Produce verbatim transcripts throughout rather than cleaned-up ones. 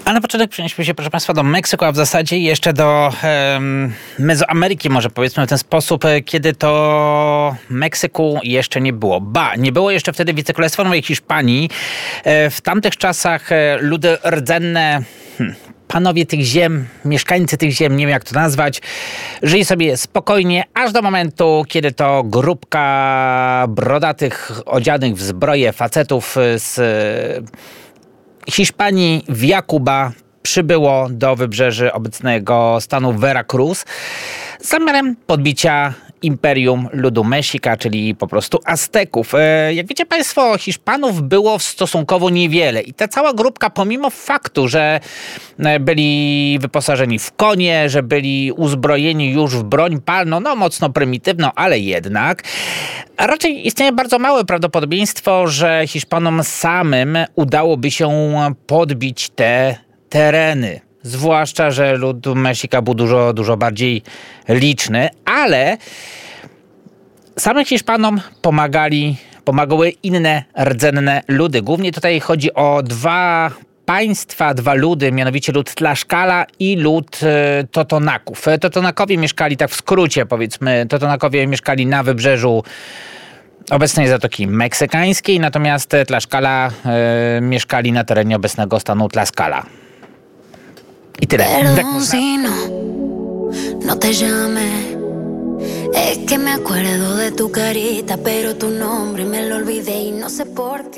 A na początek przenieśmy się, proszę Państwa, do Meksyku, a w zasadzie jeszcze do um, Mezoameryki, może powiedzmy w ten sposób, kiedy to Meksyku jeszcze nie było. Ba, nie było jeszcze wtedy wicekrólestwa Nowej Hiszpanii. W tamtych czasach ludy rdzenne, hmm, panowie tych ziem, mieszkańcy tych ziem, nie wiem jak to nazwać, żyli sobie spokojnie, aż do momentu, kiedy to grupka brodatych, odzianych w zbroję facetów z Hiszpanii, Via Cuba, przybyło do wybrzeży obecnego stanu Veracruz z zamiarem podbicia imperium ludu Mexica, czyli po prostu Azteków. Jak wiecie Państwo, Hiszpanów było stosunkowo niewiele i ta cała grupka, pomimo faktu, że byli wyposażeni w konie, że byli uzbrojeni już w broń palną, no mocno prymitywną, ale jednak, a raczej istnieje bardzo małe prawdopodobieństwo, że Hiszpanom samym udałoby się podbić te tereny. Zwłaszcza, że lud Mexica był dużo, dużo bardziej liczny, ale samym Hiszpanom pomagali, pomagały inne rdzenne ludy. Głównie tutaj chodzi o dwa państwa, dwa ludy, mianowicie lud Tlaxcala i lud e, Totonaków. Totonakowie mieszkali, tak w skrócie powiedzmy, Totonakowie mieszkali na wybrzeżu obecnej Zatoki Meksykańskiej, natomiast Tlaxcala e, mieszkali na terenie obecnego stanu Tlaxcala. I tyle. Tak można. No te llame. Es que me acuerdo de tu carita, pero tu nombre me lo olvidé y no sé por qué.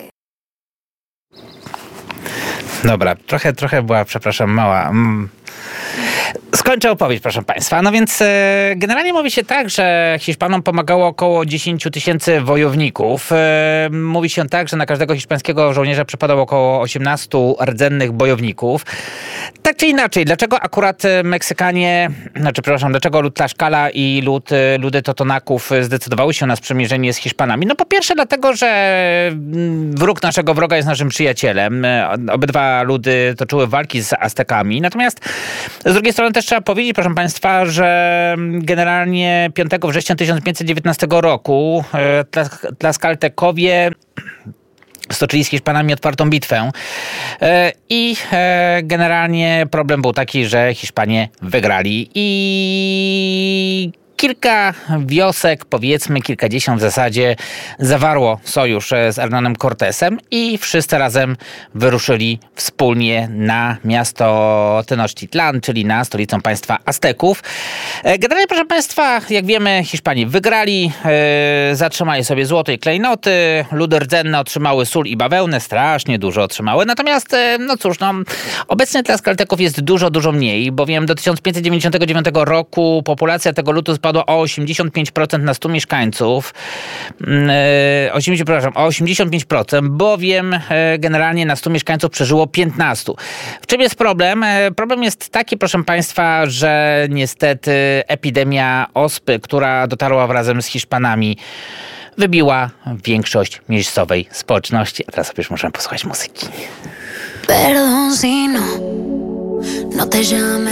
Dobra, trochę, trochę była, przepraszam, mała. Mm. Skończę opowieść, proszę Państwa. No więc e, generalnie mówi się tak, że Hiszpanom pomagało około dziesięć tysięcy wojowników. E, mówi się tak, że na każdego hiszpańskiego żołnierza przypadało około osiemnastu rdzennych bojowników. Tak czy inaczej, dlaczego akurat Meksykanie, znaczy przepraszam, dlaczego lud Tlaxcala i lud, ludy Totonaków zdecydowały się na sprzymierzenie z Hiszpanami? No po pierwsze dlatego, że wróg naszego wroga jest naszym przyjacielem. Obydwa ludy toczyły walki z Aztekami. Natomiast z drugiej strony też trzeba powiedzieć, proszę Państwa, że generalnie piątego września tysiąc pięćset dziewiętnastego roku Tlaxcaltekowie stoczyli z Hiszpanami otwartą bitwę i generalnie problem był taki, że Hiszpanie wygrali i kilka wiosek, powiedzmy kilkadziesiąt w zasadzie, zawarło sojusz z Hernanem Cortesem i wszyscy razem wyruszyli wspólnie na miasto Tenochtitlan, czyli na stolicę państwa Azteków. Generalnie, proszę Państwa, jak wiemy, Hiszpanie wygrali, yy, zatrzymali sobie złoto i klejnoty, ludy rdzenne otrzymały sól i bawełnę, strasznie dużo otrzymały, natomiast, yy, no cóż, no, obecnie Tlaxcalteków jest dużo, dużo mniej, bowiem do tysiąc pięćset dziewięćdziesiątego dziewiątego roku populacja tego ludu spadła o osiemdziesiąt pięć procent na stu mieszkańców. Yy, osiemdziesiąt, przepraszam, o osiemdziesiąt pięć procent, bowiem yy, generalnie na stu mieszkańców przeżyło piętnastu. W czym jest problem? Yy, problem jest taki, proszę Państwa, że niestety epidemia ospy, która dotarła razem z Hiszpanami, wybiła większość miejscowej społeczności. A teraz sobie już możemy posłuchać muzyki. Perdón si no, no te llamé.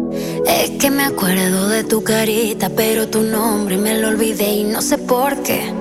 Es que me acuerdo de tu carita, pero tu nombre me lo olvidé y no sé por qué.